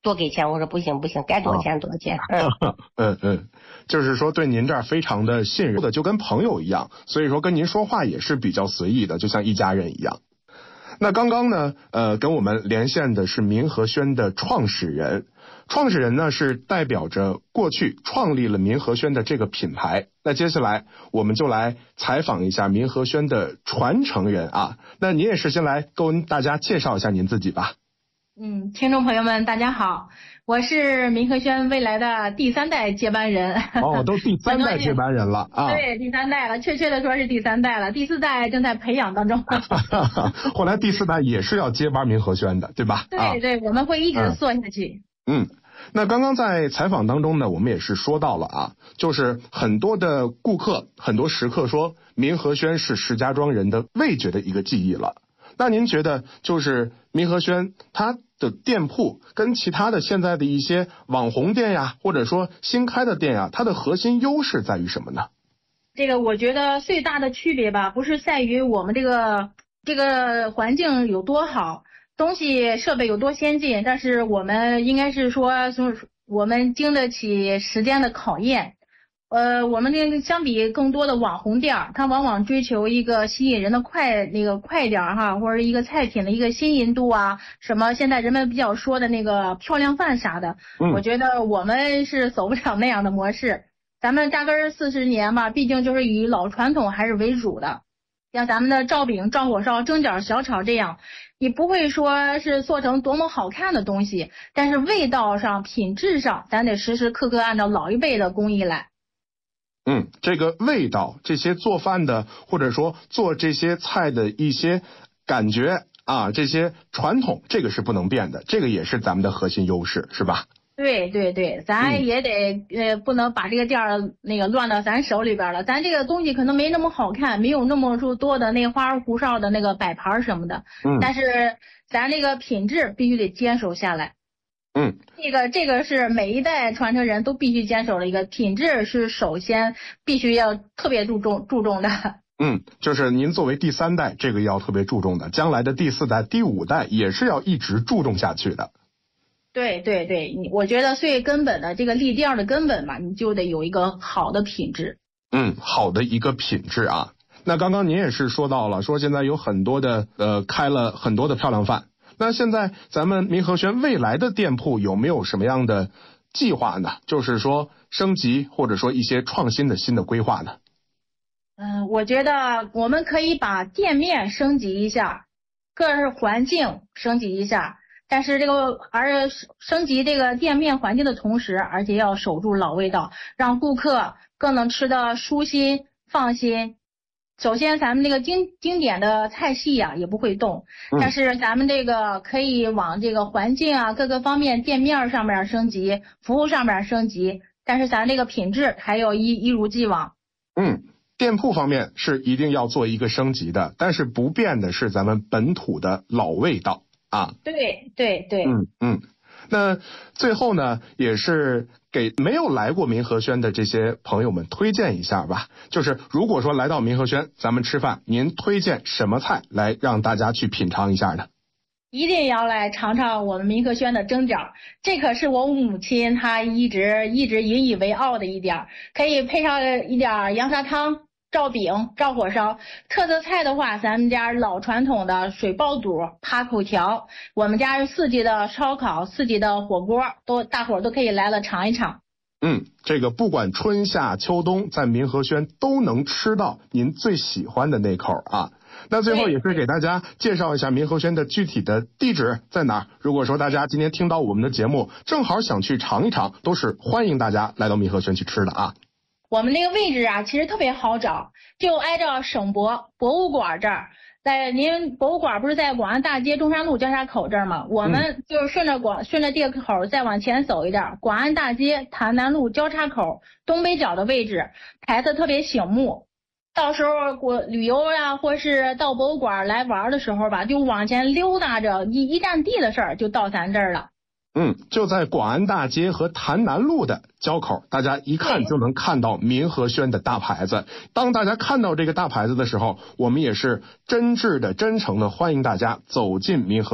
多给钱，我说不行，该多少钱多少钱。 就是说对您这儿非常的信任的，就跟朋友一样，所以说跟您说话也是比较随意的，就像一家人一样。那刚刚呢，跟我们连线的是民和轩的创始人。创始人呢是代表着过去创立了民和轩的这个品牌。那接下来我们就来采访一下民和轩的传承人啊。那您也是先来跟大家介绍一下您自己吧。 听众朋友们大家好，我是民和轩未来的第3代接班人。 都第3代接班人了啊。 对，第3代了，确切的说是第3代了，第4代正在培养当中。 后来第4代也是要接班民和轩的，对吧？ 对，我们会一直做下去。 那刚刚在采访当中呢，我们也是说到了啊，就是很多的顾客、很多食客说民和轩是石家庄人的味觉的一个记忆了。那您觉得就是民和轩它的店铺跟其他的现在的一些网红店呀，或者说新开的店呀，它的核心优势在于什么呢？ 这个我觉得最大的区别吧，不是在于我们这个环境有多好，东西设备有多先进，但是我们应该是说我们经得起时间的考验。我们这个相比更多的网红店，它往往追求一个吸引人的快点哈，或者一个菜品的一个新颖度啊，什么现在人们比较说的那个漂亮饭啥的。我觉得我们是走不了那样的模式。咱们扎根40年嘛，毕竟就是以老传统还是为主的。像咱们的照饼、照火烧、蒸饺、小炒这样，你不会说是做成多么好看的东西，但是味道上、品质上，咱得时时刻刻按照老一辈的工艺来。 这个味道，这些做饭的或者说做这些菜的一些感觉啊，这些传统，这个是不能变的，这个也是咱们的核心优势，是吧？ 对，咱也得不能把这个店儿乱到咱手里边了。咱这个东西可能没那么好看，没有那么多的那个花里胡哨的那个摆盘什么的，但是咱这个品质必须得坚守下来。这个是每一代传承人都必须坚守的一个品质，是首先必须要特别注重的。 就是您作为第3代，这个要特别注重的，将来的第4代、第5代也是要一直注重下去的。 对，我觉得最根本的这个立店的根本嘛，你就得有一个好的品质。 好的一个品质啊。那刚刚您也是说到了，说现在有很多的开了很多的漂亮饭。那现在咱们民和轩未来的店铺有没有什么样的计划呢？就是说升级或者说一些创新的新的规划呢？ 我觉得我们可以把店面升级一下，各环境升级一下，但是升级这个店面环境的同时，而且要守住老味道，让顾客更能吃得舒心放心。首先咱们这个经典的菜系啊也不会动，但是咱们这个可以往这个环境啊各个方面店面上面升级，服务上面升级，但是咱这个品质还要一如既往。 店铺方面是一定要做一个升级的，但是不变的是咱们本土的老味道啊。 对。 那最后呢，也是给没有来过民和轩的这些朋友们推荐一下吧。就是如果说来到民和轩咱们吃饭，您推荐什么菜来让大家去品尝一下呢？ 一定要来尝尝我们民和轩的蒸饺，这可是我母亲她一直引以为傲的一点，可以配上一点羊杂汤、照饼、照火烧。特色菜的话，咱们家老传统的水爆肚、扒口条，我们家是4级的烧烤、4级的火锅，大伙儿都可以来了尝一尝。 这个不管春夏秋冬，在民和轩都能吃到您最喜欢的那口啊。那最后也是给大家介绍一下民和轩的具体的地址在哪。如果说大家今天听到我们的节目，正好想去尝一尝，都是欢迎大家来到民和轩去吃的啊。 我们那个位置啊，其实特别好找，就挨着省博物馆这儿。您博物馆不是在广安大街中山路交叉口这儿吗？我们就是顺着这个口再往前走一点，广安大街潭南路交叉口东北角的位置，牌子特别醒目。到时候我旅游呀，或是到博物馆来玩的时候吧，就往前溜达着，一站地的事儿就到咱这儿了。 就在广安大街和潭南路的交口，大家一看就能看到民和轩的大牌子。当大家看到这个大牌子的时候，我们也是真挚的、真诚的欢迎大家走进民和